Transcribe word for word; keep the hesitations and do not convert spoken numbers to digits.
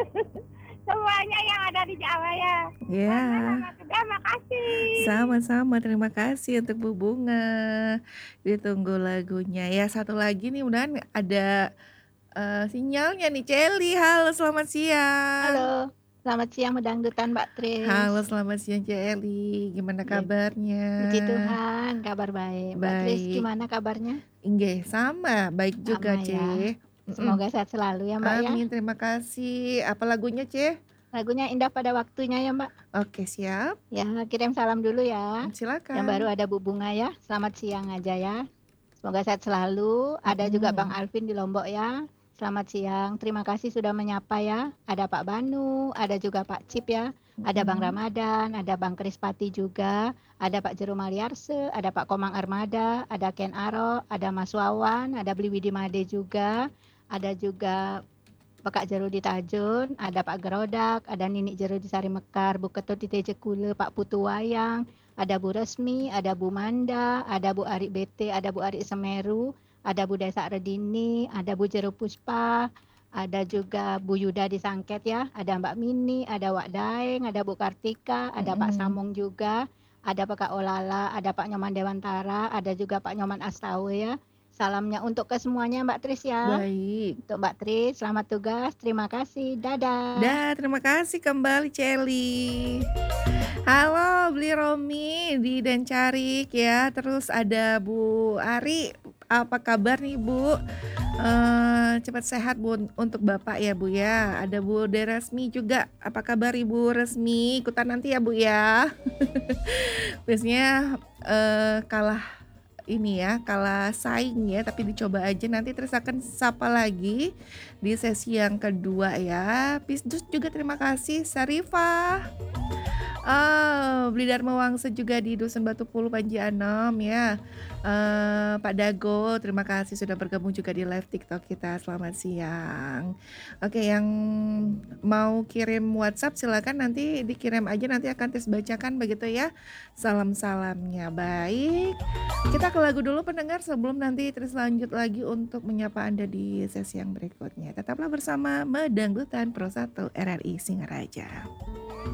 Semuanya yang ada di Jawa ya. Mama Iya. sama Kuda makasih. Sama-sama, terima kasih untuk Bu Bunga. Ditunggu lagunya. Ya satu lagi nih mudahan ada, eee, sinyalnya nih, Celly, halo selamat siang. Halo, selamat siang pedangdutan Mbak Halo Tris. selamat siang, Celly, gimana Iya, kabarnya? puji Tuhan kabar baik. Mbak Tris Baik. gimana kabarnya? Nggih, sama, baik juga, Sama ya. Ce. Mhm. Semoga sehat selalu ya, Mbak, ya. Amin, terima kasih. Apa lagunya, Ce? Lagunya Indah Pada Waktunya ya, Mbak. Oke, siap. Ya, kirim salam dulu ya. Mmm, Yang baru silakan. ada Bu Bunga ya, selamat siang aja ya. Semoga sehat selalu. Ada juga Bang Mhm. Alvin di Lombok ya. Selamat siang, terima kasih sudah menyapa ya. Ada Pak Banu, ada juga Pak Cip ya. Ada Bang Mhm. Ramadhan, ada Bang Krispati juga, ada Pak Jero Maliarse, ada Pak Komang Armada, ada Ken Arok, ada Mas Wawan, ada Bli Widi Made juga, ada juga Pak Jero di Tajun, ada Pak Gerodak, ada Nini Jero di Sari Mekar, Bu Ketut di Teje Kule, Pak Putu Wayang, ada Bu Resmi, ada Bu Manda, ada Bu Ari B T, ada Bu Ari Semeru, ada Bu Desa Redini, ada Bu Jero Puspa, ada juga Bu Yuda di Sangket ya, ada Mbak Mini, ada Wak Daeng, ada Bu Kartika, ada Pak Mhm. Samong juga, ada Pak Kak Olala, ada Pak Nyoman Dewantara, ada juga Pak Nyoman Astawe ya. Salamnya untuk ke semuanya Mbak Tris ya. Baik. Untuk Mbak Tris, selamat tugas, terima kasih, dadah. Dah, terima kasih kembali, Celly. Halo, Bli Romi di Dancarik ya, terus ada Bu Ari, apa kabar nih, Bu? Eee, cepat sehat bun untuk Bapak ya, Bu, ya. Ada Bu De Resmi juga, apa kabar Ibu Resmi? Ikutan nanti ya, Bu, ya. Biasanya, eee, kalah ini ya, kalah saing ya, tapi dicoba aja nanti terus akan sapa lagi di sesi yang kedua ya. Pisdus juga terima kasih, Sarifah. Oh, Bli Dharma Wangsa juga di Dusun Batu Puluh Panji Anom ya. Eee, Pak Dago, terima kasih sudah bergabung juga di live TikTok kita, selamat siang. Oke, yang mau kirim WhatsApp silakan nanti dikirim aja, nanti akan Tris bacakan begitu ya, salam-salamnya. Baik, kita ke lagu dulu pendengar sebelum nanti Tris lanjut lagi untuk menyapa Anda di sesi yang berikutnya. Tetaplah bersama Medangdutan Pro satu R R I Singaraja.